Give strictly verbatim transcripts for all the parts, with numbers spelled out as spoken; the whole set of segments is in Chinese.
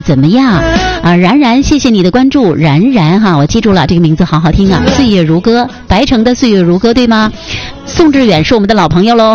怎么样啊？然然，谢谢你的关注，然然哈，我记住了，这个名字好好听啊。岁月如歌，白城的岁月如歌，对吗？宋志远是我们的老朋友喽。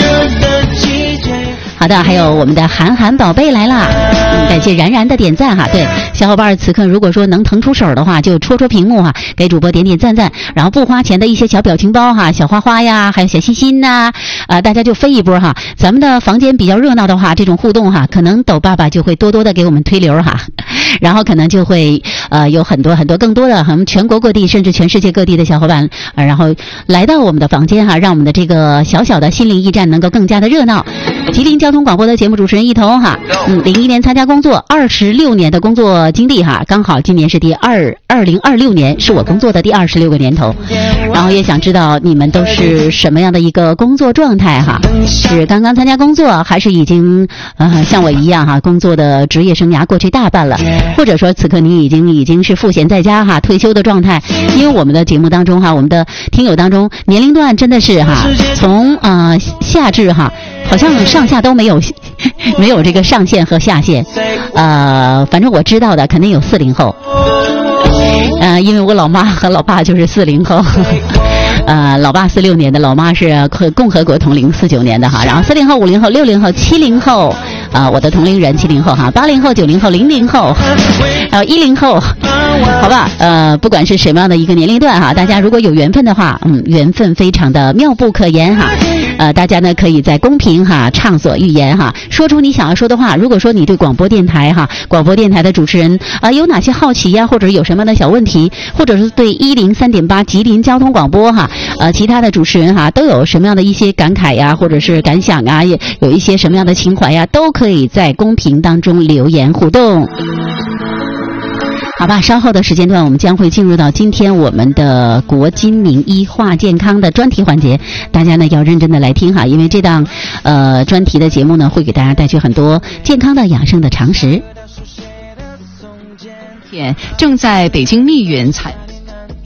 好的，还有我们的韩寒宝贝来啦，嗯，感谢然然的点赞哈。对，小伙伴此刻如果说能腾出手的话，就戳戳屏幕哈，给主播点点赞赞，然后不花钱的一些小表情包哈，小花花呀，还有小心心呐，啊、呃，大家就飞一波哈。咱们的房间比较热闹的话，这种互动哈，可能抖爸爸就会多多的给我们推流哈，然后可能就会呃有很多很多更多的我们全国各地甚至全世界各地的小伙伴，呃，然后来到我们的房间哈，让我们的这个小小的心灵驿站能够更加的热闹。吉林交通广播的节目主持人一彤哈，嗯，零一年参加工作，二十六年的工作经历哈，刚好今年是第二二零二六年，是我工作的第二十六个年头。然后也想知道你们都是什么样的一个工作状态哈？是刚刚参加工作，还是已经呃像我一样哈，工作的职业生涯过去大半了，或者说此刻你已经已经是赋闲在家哈，退休的状态？因为我们的节目当中哈，我们的听友当中年龄段真的是哈，从呃夏至哈。好像上下都没有没有这个上限和下限，呃，反正我知道的肯定有四零后，呃，因为我老妈和老爸就是四零后，呃，老爸四六年的，老妈是共和国同龄四九年的哈，然后四零后、五零后、六零后、七零后，啊、呃，我的同龄人七零后哈，八零后、九零后、零零后，还有一零后，好吧，呃，不管是什么样的一个年龄段哈，大家如果有缘分的话，嗯，缘分非常的妙不可言哈。呃，大家呢可以在公屏哈畅所欲言哈，说出你想要说的话。如果说你对广播电台哈，广播电台的主持人啊、呃、有哪些好奇呀，或者有什么样的小问题，或者是对一零三点八吉林交通广播哈，呃，其他的主持人哈都有什么样的一些感慨呀，或者是感想啊，也有一些什么样的情怀呀，都可以在公屏当中留言互动。好吧，稍后的时间段我们将会进入到今天我们的国金名医话健康的专题环节，大家呢要认真的来听哈，因为这档呃专题的节目呢会给大家带去很多健康的养生的常识。 正在北京密云采